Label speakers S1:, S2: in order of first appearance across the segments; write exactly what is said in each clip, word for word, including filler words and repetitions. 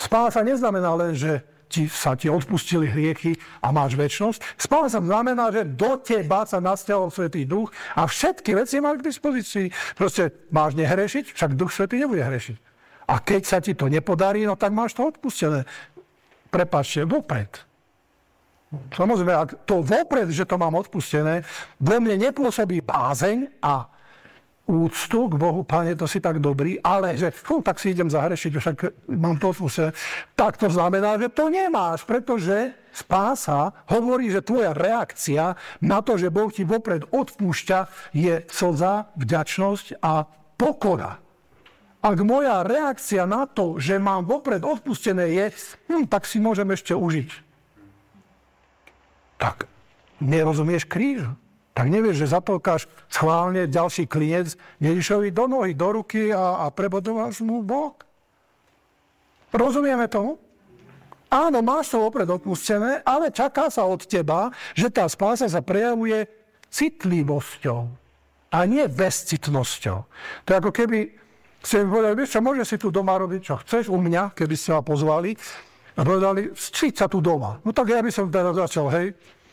S1: Spása neznamená len, že ti, sa ti odpustili hriechy a máš večnosť. Spása znamená, že do teba sa nasťahol Svätý Duch a všetky veci máš k dispozícii. Proste máš nehrešiť, však Duch Svätý nebude hrešiť. A keď sa ti to nepodarí, no tak máš to odpustené. Prepáčte, vopred. Samozrejme, ak to vopred, že to mám odpustené, vo mne nepôsobí bázeň a úctu k Bohu, Pane, to si tak dobrý, ale že fú, tak si idem zahrešiť, však mám to odpustené. Tak to znamená, že to nemáš, pretože spása hovorí, že tvoja reakcia na to, že Boh ti vopred odpúšťa, je slza, vďačnosť a pokora. Ak moja reakcia na to, že mám vopred odpustené, je, hm, tak si môžem ešte užiť. Tak nerozumieš kríž? Tak nevieš, že zatolkáš schválne ďalší klinec Ježišovi do nohy, do ruky a, a prebodováš mu bok. Rozumieme tomu? Áno, máš to vopred odpustené, ale čaká sa od teba, že tá spása sa prejavuje citlivosťou a nie bezcitnosťou. To je ako keby ste mi povedali, vieš čo, môže si tu doma robiť, čo chceš u mňa, keby ste ma pozvali a povedali, cíť sa tu doma. No tak ja by som teraz začal, hej,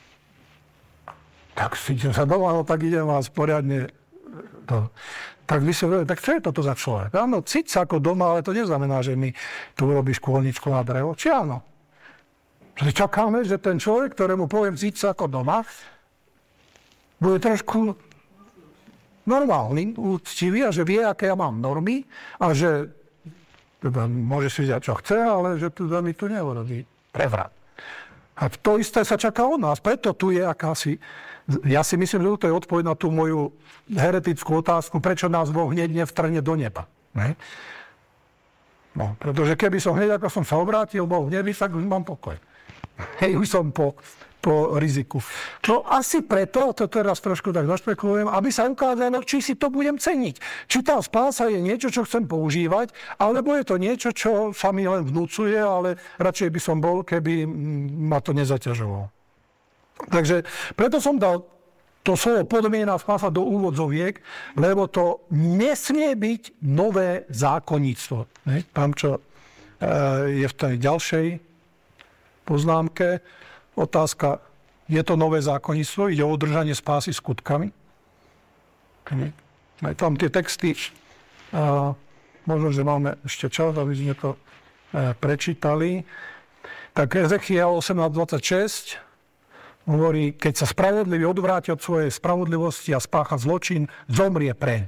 S1: tak cítim sa doma, no tak idem vás poriadne. To. Tak vy si hovorili, tak čo je toto za človek? Áno, cíť sa ako doma, ale to neznamená, že mi tu urobíš kôlničku na drevo. Či áno? Že čakáme, že ten človek, ktorému poviem cíť sa ako doma, bude trošku normálny, úctivý a že vie, aké ja mám normy a že teda môže si vziať, čo chce, ale že teda mi tu neurobí prevrat. A to isté sa čaká od nás. Preto tu je akási... Ja si myslím, že to je odpoveď na tú moju heretickú otázku, prečo nás Boh hneď nevtrhne do neba. Ne? No, pretože keby som hneď, ako som sa obrátil, Boh v nebi, tak už mám pokoj. Hej, už som po, po riziku. No asi preto, to teraz trošku tak zašpekulujem, aby sa ukázalo, či si to budem ceniť. Či tá spása je niečo, čo chcem používať, alebo je to niečo, čo sa mi len vnúcuje, ale radšej by som bol, keby ma to nezaťažovalo. Takže preto som dal to slovo podmienená spása do úvodzoviek, lebo to nesmie byť nové zákonníctvo. Tam, čo je v tej ďalšej poznámke, otázka, je to nové zákonníctvo, ide o udržanie spásy skutkami. Aj tam tie texty, možno, že máme ešte čas, aby sme to prečítali. Tak Ezechiel osemnásť dvadsaťšesť hovorí, keď sa spravodlivý odvráti od svojej spravodlivosti a spácha zločin, zomrie pre.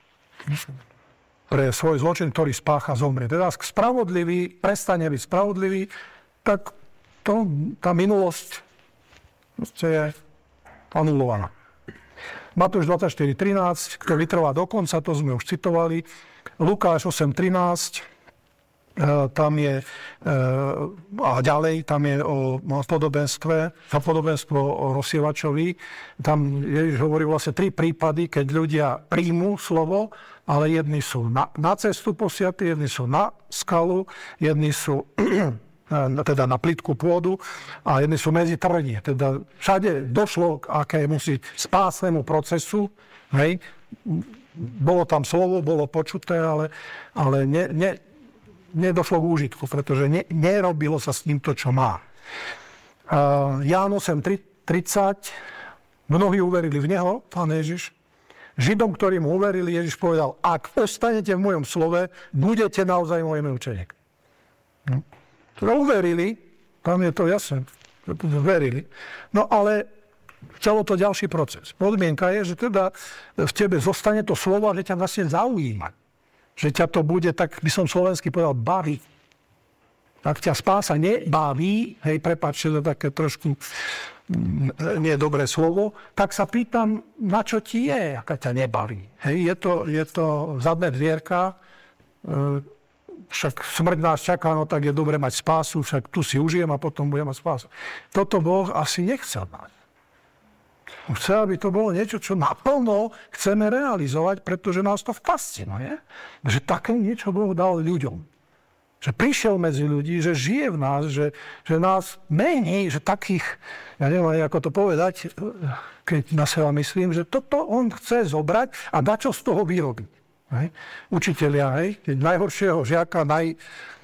S1: Pre svoj zločin, ktorý spácha, zomrie. Teda ak spravodlivý prestane byť spravodlivý, tak to, tá minulosť je anulovaná. Matúš dvadsaťštyri trinásť, kto vytrvá do konca, to sme už citovali. Lukáš osem trinásť, tam je, a ďalej, tam je o podobenstve, podobenstvo o rozsievačovi. Tam Ježiš hovorí vlastne tri prípady, keď ľudia príjmú slovo, ale jedni sú na, na cestu posiatí, jedni sú na skalu, jedni sú teda na plytkú pôdu a jedni sú medzi trnie. Teda všade došlo k akému si spásnemu procesu, hej. Bolo tam slovo, bolo počuté, ale, ale ne, ne, nedošlo k úžitku, pretože ne, nerobilo sa s ním to, čo má. Uh, Ján osem tridsať, mnohí uverili v neho, Pán Ježiš. Židom, ktorí mu uverili, Ježiš povedal, ak ostanete v mojom slove, budete naozaj mojimi učeníkmi. Hm? Teda uverili, tam je to jasné, verili. No ale chcelo to ďalší proces. Podmienka je, že teda v tebe zostane to slovo, že ťa vlastne zaujíma. Že ťa to bude, tak by som slovensky povedal, baví. Ak ťa spása nebaví, hej, prepáčte, to také trošku nie je dobré slovo, tak sa pýtam, na čo ti je, aká ťa nebaví. Hej, je to, je to zadné dvierka, však smrť nás čaká, no tak je dobre mať spásu, však tu si užijem a potom budem mať spásu. Toto Boh asi nechce od nás. Chce, aby to bolo niečo, čo naplno chceme realizovať, pretože nás to fascinuje. Že také niečo Boh dal ľuďom. Že prišiel medzi ľudí, že žije v nás, že, že nás mení, že takých, ja neviem, ako to povedať, keď na seba myslím, že toto on chce zobrať a dať čo z toho vyrobiť. Hej. Učitelia, hej, keď najhoršieho žiaka, naj,